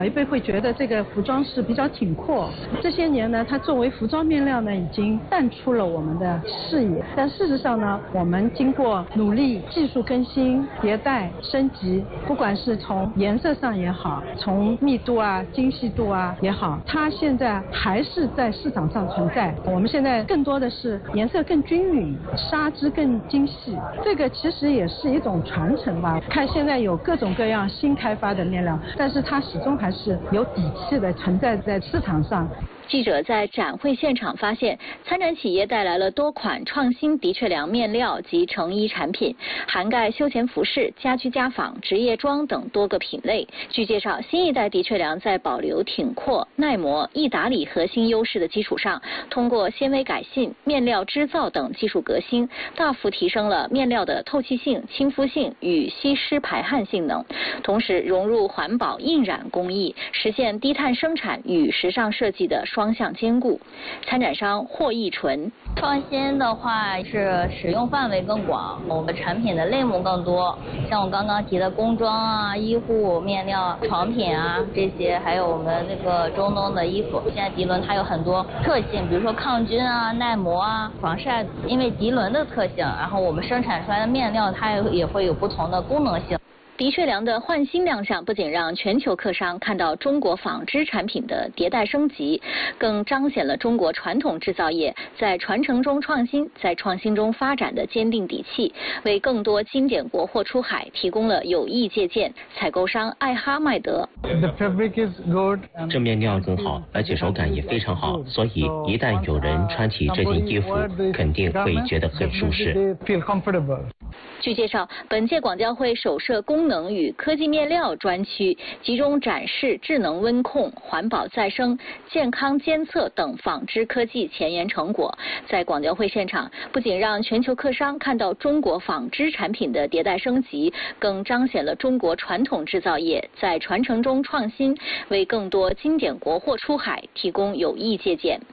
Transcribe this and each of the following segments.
老一辈会觉得这个服装是比较挺阔，这些年呢，它作为服装面料呢，已经淡出了我们的视野。但事实上呢，我们经过努力、技术更新、迭代、升级，不管是从颜色上也好，从密度啊、精细度啊也好，它现在还是在市场上存在。我们现在更多的是颜色更均匀，纱织更精细，这个其实也是一种传承吧。看现在有各种各样新开发的面料，但是它始终还是有底气的存在在市场上。 记者在展会现场发现，参展企业带来了多款创新的确良面料及成衣产品，涵盖休闲服饰、家居家纺、职业装等多个品类。据介绍，新一代的确良在保留挺阔、耐磨、易打理核心优势的基础上，通过纤维改信、面料织造等技术革新，大幅提升了面料的透气性、亲肤性与吸湿排汗性能，同时融入环保印染工艺，实现低碳生产与时尚设计的双向兼顾。参展商霍义纯， 创新的话是使用范围更广，我们产品的类目更多，像我刚刚提的工装啊、医护面料、床品啊这些，还有我们那个中东的衣服。现在涤纶它有很多特性，比如说抗菌啊、耐磨啊、防晒，因为涤纶的特性，然后我们生产出来的面料它也会有不同的功能性。 的确良的焕新亮相，不仅让全球客商看到中国纺织产品的迭代升级，更彰显了中国传统制造业在传承中创新、在创新中发展的坚定底气，为更多经典国货出海提供了有益借鉴。采购商艾哈迈德， 这面料更好，而且手感也非常好，所以一旦有人穿起这件衣服，肯定会觉得很舒适。 据介绍，本届广交会首设功能与科技面料专区，集中展示智能温控、环保再生、健康监测等纺织科技前沿成果。在广交会现场，不仅让全球客商看到中国纺织产品的迭代升级，更彰显了中国传统制造业在传承中创新，为更多经典国货出海提供有益借鉴。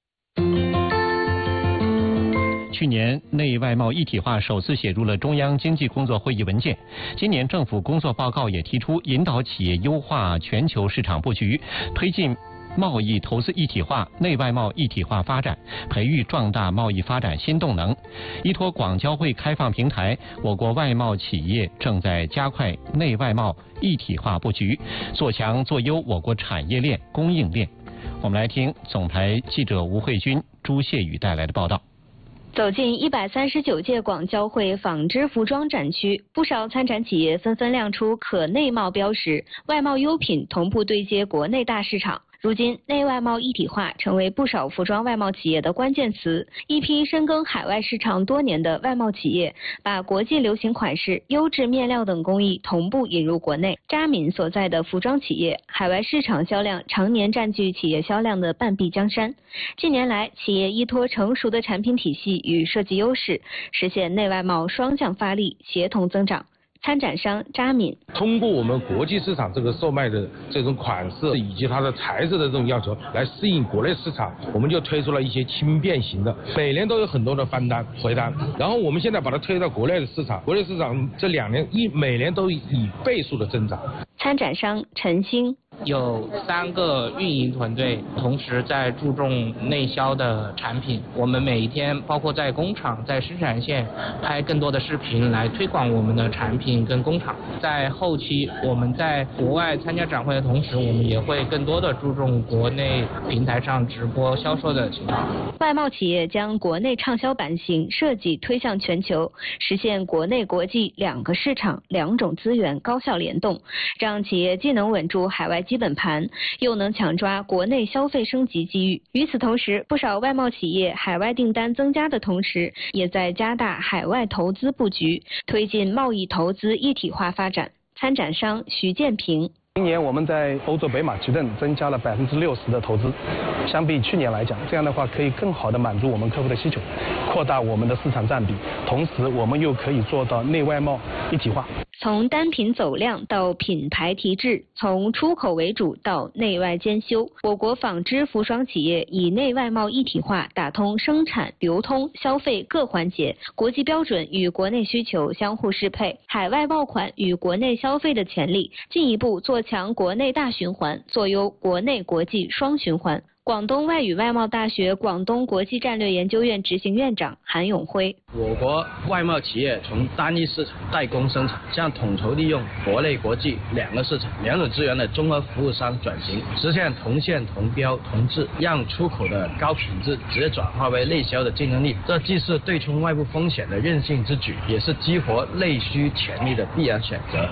去年内外贸一体化首次写入了中央经济工作会议文件，今年政府工作报告也提出引导企业优化全球市场布局，推进贸易投资一体化、内外贸一体化发展，培育壮大贸易发展新动能。依托广交会开放平台，我国外贸企业正在加快内外贸一体化布局，做强做优我国产业链、供应链。我们来听总台记者吴慧君、朱谢宇带来的报道。 走进139届广交会纺织服装展区，不少参展企业纷纷亮出可内贸标识，外贸优品同步对接国内大市场。如今，内外贸一体化成为不少服装外贸企业的关键词。一批深耕海外市场多年的外贸企业，把国际流行款式、优质面料等工艺同步引入国内。扎敏所在的服装企业，海外市场销量常年占据企业销量的半壁江山。近年来，企业依托成熟的产品体系与设计优势，实现内外贸双向发力，协同增长。参展商扎敏通过我们国际市场这个售卖的这种款式以及它的材质的这种要求来适应国内市场，我们就推出了一些轻便型的，每年都有很多的翻单回单，然后我们现在把它推到国内的市场，国内市场这2年每年都以倍数的增长。 参展商陈星有3个运营团队同时在注重内销的产品，我们每一天包括在工厂、在生产线拍更多的视频来推广我们的产品跟工厂。在后期我们在国外参加展会的同时，我们也会更多的注重国内平台上直播销售的情况。 外贸企业将国内畅销版型设计推向全球，实现国内国际2个市场、2种资源高效联动，让企业既能稳住海外基本盘，又能抢抓国内消费升级机遇。与此同时，不少外贸企业海外订单增加的同时，也在加大海外投资布局，推进贸易投资一体化发展。参展商徐建平。 今年我们在欧洲北马其顿增加了60%的投资，相比去年来讲，这样的话可以更好的满足我们客户的需求，扩大我们的市场占比，同时我们又可以做到内外贸一体化。 从单品走量到品牌提质，从出口为主到内外兼修，我国纺织服装企业以内外贸一体化打通生产、流通、消费各环节，国际标准与国内需求相互适配，海外爆款与国内消费的潜力进一步做强国内大循环，做优国内国际双循环。广东外语外贸大学广东国际战略研究院执行院长韩永辉： 我国外贸企业从单一市场代工生产，向统筹利用国内国际两个市场、两种资源的综合服务商转型，实现同线同标同质，让出口的高品质直接转化为内销的竞争力。这既是对冲外部风险的韧性之举，也是激活内需潜力的必然选择。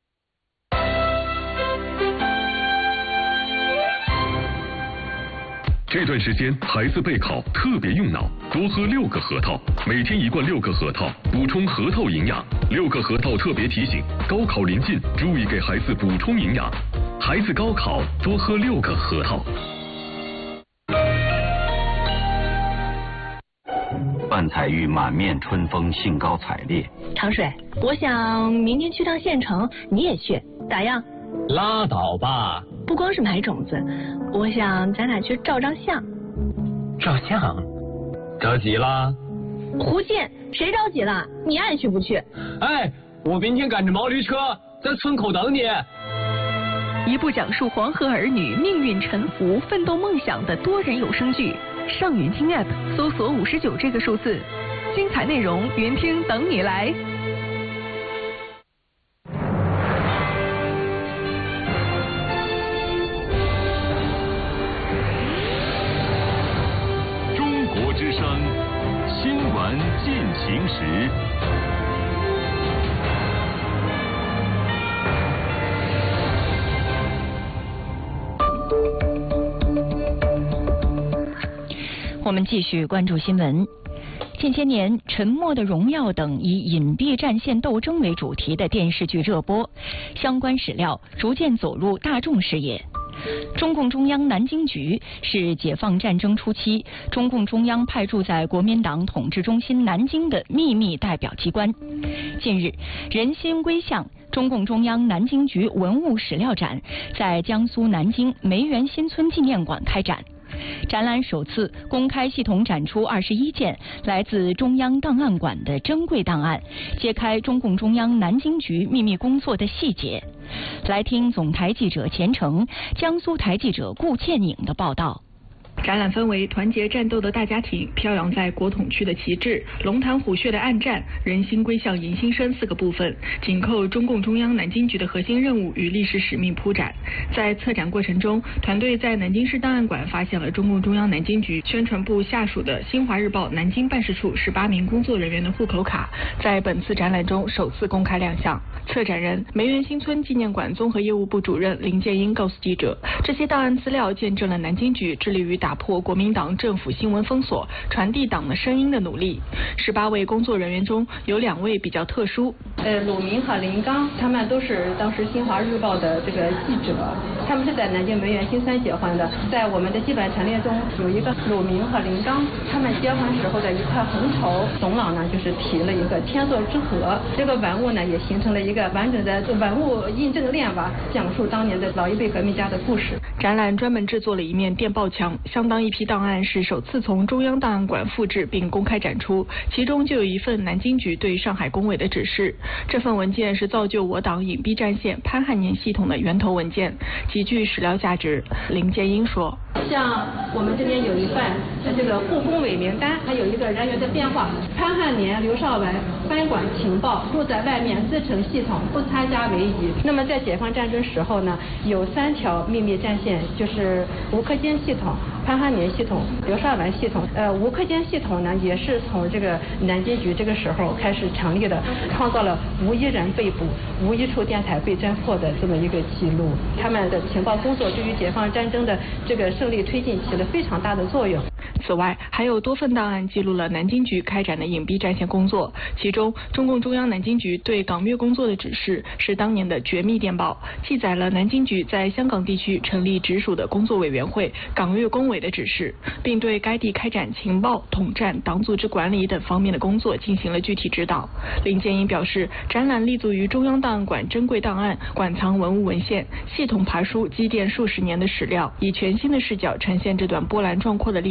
这段时间孩子备考特别用脑，多喝6个核桃，每天1罐6个核桃，补充核桃营养。6个核桃特别提醒：高考临近，注意给孩子补充营养。孩子高考多喝6个核桃。 范彩玉满面春风，兴高采烈。 长水，我想明天去趟县城，你也去，咋样？ 拉倒吧！ 不光是买种子，我想咱俩去照张相。 照相？着急啦？ 胡沁，谁着急了？你爱去不去？ 哎，我明天赶着毛驴车在村口等你。 一部讲述黄河儿女命运沉浮、奋斗梦想的多人有声剧，上云听 App 搜索59这个数字，精彩内容云听等你来。 中国之声新闻进行时。 我们继续关注新闻。近些年，《沉默的荣耀》等以隐蔽战线斗争为主题的电视剧热播，相关史料逐渐走入大众视野。中共中央南京局是解放战争初期中共中央派驻在国民党统治中心南京的秘密代表机关。近日，人心归向中共中央南京局文物史料展在江苏南京梅园新村纪念馆开展。展览首次公开系统展出21件来自中央档案馆的珍贵档案，揭开中共中央南京局秘密工作的细节。来听总台记者钱成、江苏台记者顾倩颖的报道。 展览分为团结战斗的大家庭、飘扬在国统区的旗帜、龙潭虎穴的暗战、人心归向迎新生4个部分，紧扣中共中央南京局的核心任务与历史使命铺展。在策展过程中，团队在南京市档案馆发现了中共中央南京局宣传部下属的新华日报南京办事处18名工作人员的户口卡，在本次展览中首次公开亮相。策展人梅园新村纪念馆综合业务部主任林建英告诉记者，这些档案资料见证了南京局致力于打破国民党政府新闻封锁、传递党的声音的努力。18位工作人员中有2位比较特殊， 鲁明和林刚，他们都是当时新华日报的这个记者，他们是在南京梅园新村结婚的。在我们的基本陈列中有一个鲁明和林刚他们结婚时候的一块红绸，董老呢就是提了一个天作之合，这个文物呢也形成了一个完整的文物印证链吧，讲述当年的老一辈革命家的故事。 展览专门制作了一面电报墙，相当一批档案是首次从中央档案馆复制并公开展出，其中就有一份南京局对上海工委的指示。这份文件是造就我党隐蔽战线潘汉年系统的源头文件，极具史料价值。林建英说， 像我们这边有一份这个护工委名单，还有一个人员的变化。潘汉年、刘少文班管情报，住在外面自成系统，不参加为宜。那么在解放战争时候呢，有3条秘密战线，就是吴克坚系统、潘汉年系统、刘少文系统。吴克坚系统呢，也是从这个南京局这个时候开始成立的，创造了无一人被捕、无一处电台被侦破的这么一个记录。他们的情报工作对于解放战争的这个胜利推进起了非常大的作用。 此外，还有多份档案记录了南京局开展的隐蔽战线工作，其中中共中央南京局对港粤工作的指示是当年的绝密电报，记载了南京局在香港地区成立直属的工作委员会港粤工委的指示，并对该地开展情报、统战、党组织管理等方面的工作进行了具体指导。林建英表示，展览立足于中央档案馆珍贵档案，馆藏文物文献，系统爬梳积淀数十年的史料，以全新的视角呈现这段波澜壮阔的历史，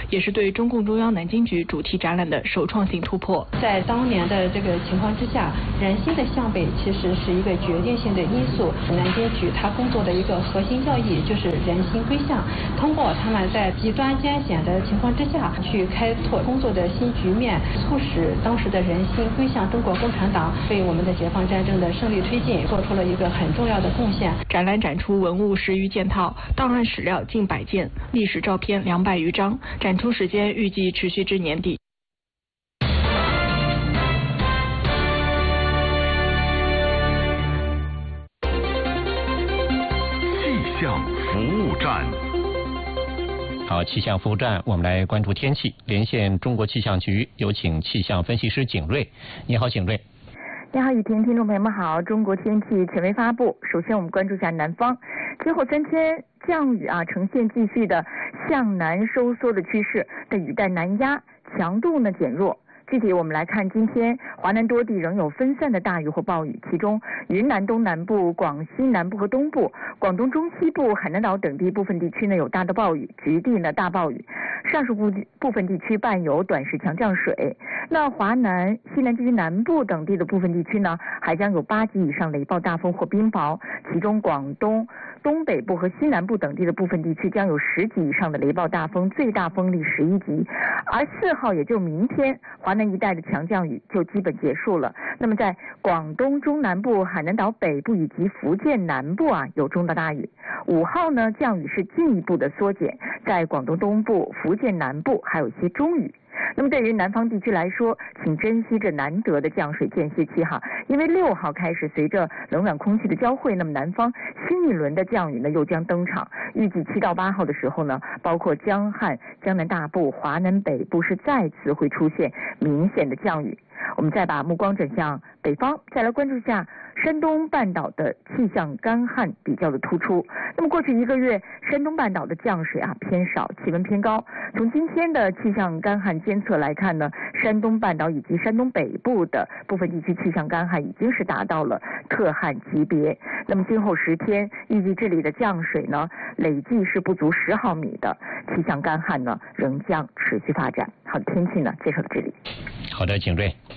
也是对中共中央南京局主题展览的首创性突破。 在当年的这个情况之下，人心的向北其实是一个决定性的因素。南京局它工作的一个核心要义就是人心归向，通过他们在极端艰险的情况之下去开拓工作的新局面，促使当时的人心归向中国共产党，为我们的解放战争的胜利推进做出了一个很重要的贡献。 展览展出文物10余件套，档案史料近100件，历史照片200余张，展出时间预计持续至年底。 气象服务站。 好，气象服务站，我们来关注天气。连线中国气象局，有请气象分析师景瑞。你好，景瑞。 你好，雨婷，听众朋友们好。中国天气权威发布，首先我们关注一下南方，今后3天降雨呈现继续的向南收缩的趋势，的雨带南压，强度呢减弱。具体我们来看，今天华南多地仍有分散的大雨或暴雨，其中云南东南部、广西南部和东部、广东中西部、海南岛等地部分地区呢有大到暴雨，局地呢大暴雨，上述部分地区伴有短时强降水。那华南、西南地区南部等地的部分地区呢，还将有8级以上雷暴大风或冰雹，其中广东东北部和西南部等地的部分地区将有10级以上的雷暴大风，最大风力11级。而4号，也就明天，华南一带的强降雨就基本结束了。那么在广东中南部、海南岛北部以及福建南部有中到大雨。5号呢，降雨是进一步的缩减，在广东东部、福建南部还有一些中雨。那么对于南方地区来说，请珍惜这难得的降水间歇期因为6号开始，随着冷暖空气的交汇，那么南方新一轮的降雨呢又将登场。预计7到8号的时候呢，包括江汉、江南大部、华南北部是再次会出现明显的降雨。我们再把目光转向北方，再来关注一下山东半岛的气象干旱比较的突出。那么过去1个月，山东半岛的降水偏少，气温偏高。从今天的气象干旱监测来看呢，山东半岛以及山东北部的部分地区气象干旱已经是达到了特旱级别。那么今后10天，预计这里的降水呢，累计是不足10毫米的，气象干旱呢仍将持续发展。好的，天气呢介绍到这里。 好的，景瑞。